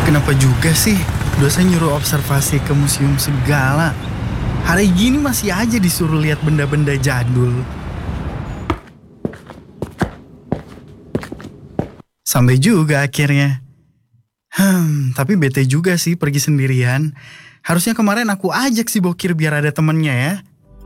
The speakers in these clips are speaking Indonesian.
Kenapa juga sih dosen nyuruh observasi ke museum segala? Hari gini masih aja disuruh lihat benda-benda jadul. Sampai juga akhirnya. Tapi bete juga sih pergi sendirian. Harusnya kemarin aku ajak si Bokir biar ada temennya ya.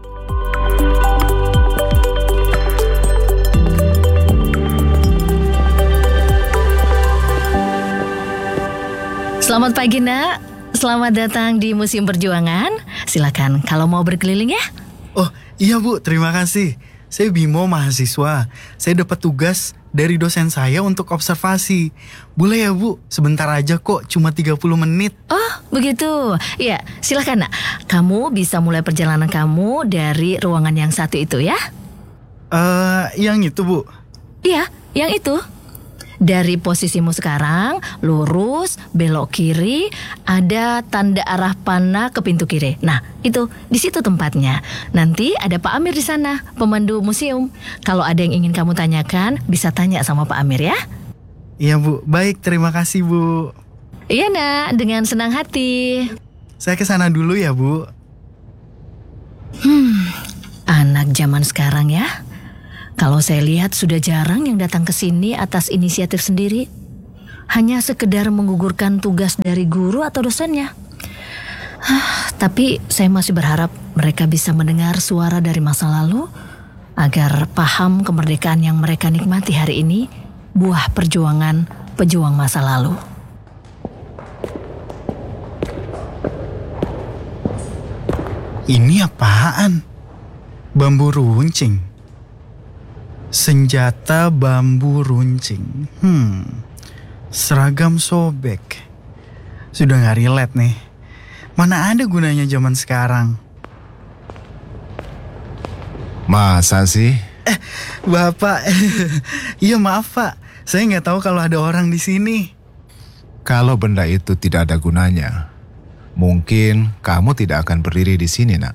Selamat pagi nak, selamat datang di Museum Perjuangan. Silakan kalau mau berkeliling ya. Oh iya Bu, terima kasih. Saya Bimo, mahasiswa. Saya dapat tugas dari dosen saya untuk observasi. Boleh ya Bu, sebentar aja kok, cuma 30 menit. Oh begitu, ya silakan nak. Kamu bisa mulai perjalanan kamu dari ruangan yang satu itu ya. Yang itu Bu. Iya, yang itu. Dari posisimu sekarang, lurus, belok kiri, ada tanda arah panah ke pintu kiri. Nah, itu di situ tempatnya. Nanti ada Pak Amir di sana, pemandu museum. Kalau ada yang ingin kamu tanyakan, bisa tanya sama Pak Amir ya. Iya Bu, baik, terima kasih Bu. Iya nak, dengan senang hati. Saya ke sana dulu ya Bu. Anak zaman sekarang ya. Kalau saya lihat sudah jarang yang datang ke sini atas inisiatif sendiri. Hanya sekedar menggugurkan tugas dari guru atau dosennya. Tapi saya masih berharap mereka bisa mendengar suara dari masa lalu agar paham kemerdekaan yang mereka nikmati hari ini buah perjuangan pejuang masa lalu. Ini apaan? Bambu runcing. Senjata bambu runcing. Seragam sobek. Sudah gak relate nih. Mana ada gunanya zaman sekarang? Masa sih? Bapak. Iya maaf Pak. Saya gak tahu kalau ada orang di sini. Kalau benda itu tidak ada gunanya, mungkin kamu tidak akan berdiri di sini, nak.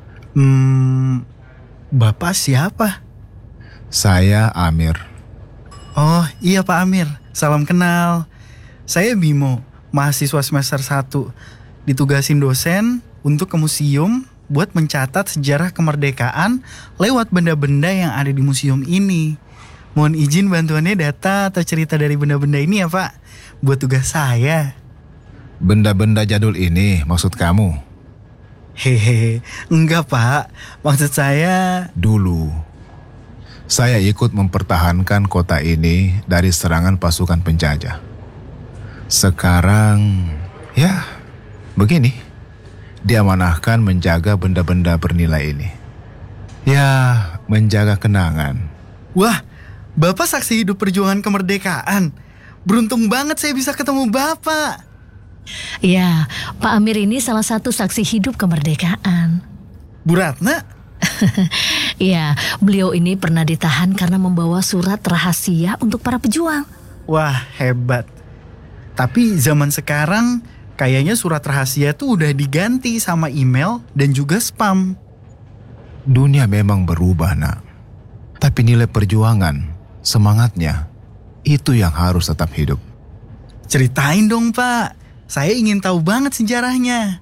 Bapak siapa? Saya Amir. Oh iya Pak Amir, salam kenal. Saya Bimo, mahasiswa semester 1. Ditugasin dosen untuk ke museum buat mencatat sejarah kemerdekaan lewat benda-benda yang ada di museum ini. Mohon izin bantuannya data atau cerita dari benda-benda ini ya Pak, buat tugas saya. Benda-benda jadul ini maksud kamu? Hehehe, enggak Pak, maksud saya... Dulu saya ikut mempertahankan kota ini dari serangan pasukan penjajah. Sekarang, ya, begini. Diamanahkan menjaga benda-benda bernilai ini. Ya, menjaga kenangan. Wah, Bapak saksi hidup perjuangan kemerdekaan. Beruntung banget saya bisa ketemu Bapak. Ya, Pak Amir ini salah satu saksi hidup kemerdekaan. Bu Ratna? Iya, beliau ini pernah ditahan karena membawa surat rahasia untuk para pejuang. Wah, hebat. Tapi zaman sekarang kayaknya surat rahasia tuh udah diganti sama email dan juga spam. Dunia memang berubah, nak. Tapi nilai perjuangan, semangatnya, itu yang harus tetap hidup. Ceritain dong, Pak. Saya ingin tahu banget sejarahnya.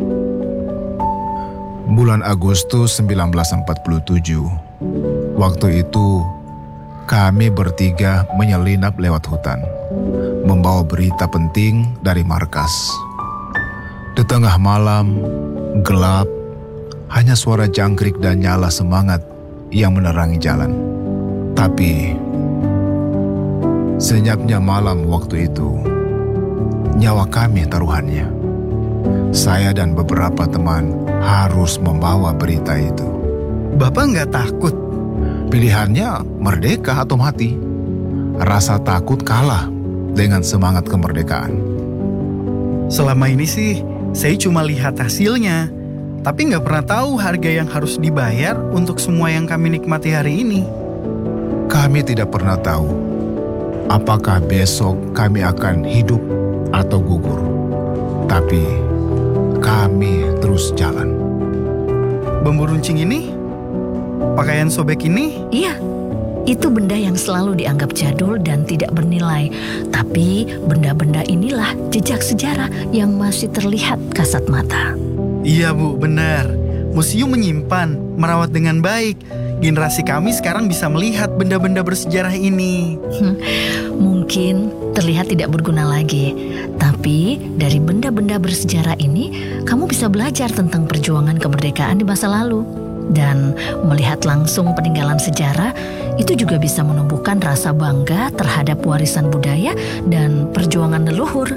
Bulan Agustus 1947, waktu itu kami bertiga menyelinap lewat hutan, membawa berita penting dari markas. Di tengah malam, gelap, hanya suara jangkrik dan nyala semangat yang menerangi jalan. Tapi, senyapnya malam waktu itu, nyawa kami taruhannya. Saya dan beberapa teman harus membawa berita itu. Bapak nggak takut? Pilihannya merdeka atau mati. Rasa takut kalah dengan semangat kemerdekaan. Selama ini sih, saya cuma lihat hasilnya. Tapi nggak pernah tahu harga yang harus dibayar untuk semua yang kami nikmati hari ini. Kami tidak pernah tahu apakah besok kami akan hidup atau gugur. Tapi kami terus jalan. Bambu runcing ini? Pakaian sobek ini? Iya, itu benda yang selalu dianggap jadul dan tidak bernilai. Tapi benda-benda inilah jejak sejarah yang masih terlihat kasat mata. Iya Bu, benar. Museum menyimpan, merawat dengan baik. Generasi kami sekarang bisa melihat benda-benda bersejarah ini. Mungkin terlihat tidak berguna lagi, tapi dari benda-benda bersejarah ini, kamu bisa belajar tentang perjuangan kemerdekaan di masa lalu. Dan melihat langsung peninggalan sejarah, itu juga bisa menumbuhkan rasa bangga terhadap warisan budaya dan perjuangan leluhur.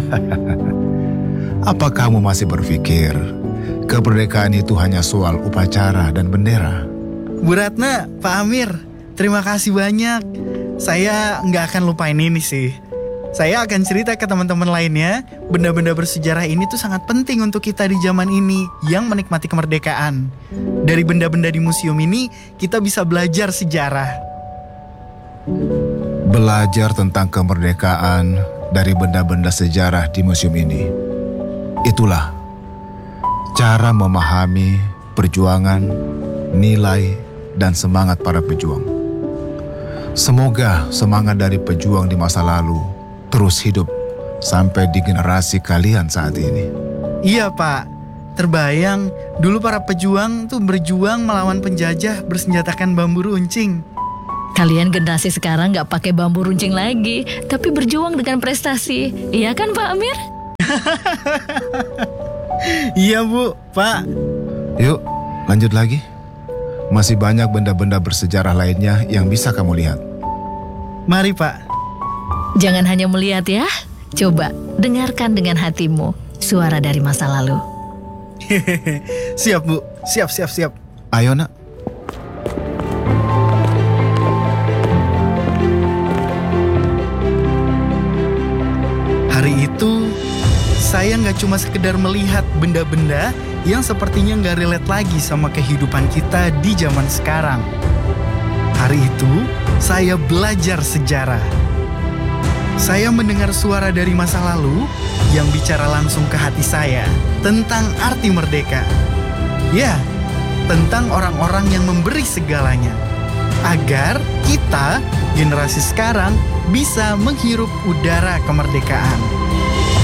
Apa kamu masih berpikir kemerdekaan itu hanya soal upacara dan bendera? Bu Ratna, Pak Amir, terima kasih banyak. Saya nggak akan lupain ini sih. Saya akan cerita ke teman-teman lainnya, benda-benda bersejarah ini tuh sangat penting untuk kita di zaman ini yang menikmati kemerdekaan. Dari benda-benda di museum ini, kita bisa belajar sejarah. Belajar tentang kemerdekaan dari benda-benda sejarah di museum ini. Itulah cara memahami perjuangan, nilai, dan semangat para pejuang. Semoga semangat dari pejuang di masa lalu terus hidup sampai di generasi kalian saat ini. Iya Pak, terbayang dulu para pejuang tuh berjuang melawan penjajah bersenjatakan bambu runcing. Kalian generasi sekarang nggak pakai bambu runcing lagi, tapi berjuang dengan prestasi. Iya kan Pak Amir? Iya Bu, Pak. Yuk, lanjut lagi. Masih banyak benda-benda bersejarah lainnya yang bisa kamu lihat. Mari Pak. Jangan hanya melihat ya, coba dengarkan dengan hatimu suara dari masa lalu. Siap Bu, siap. Ayo nak. Hari itu, saya nggak cuma sekedar melihat benda-benda yang sepertinya nggak relate lagi sama kehidupan kita di zaman sekarang. Hari itu, saya belajar sejarah. Saya mendengar suara dari masa lalu yang bicara langsung ke hati saya tentang arti merdeka. Ya, tentang orang-orang yang memberi segalanya. Agar kita, generasi sekarang, bisa menghirup udara kemerdekaan.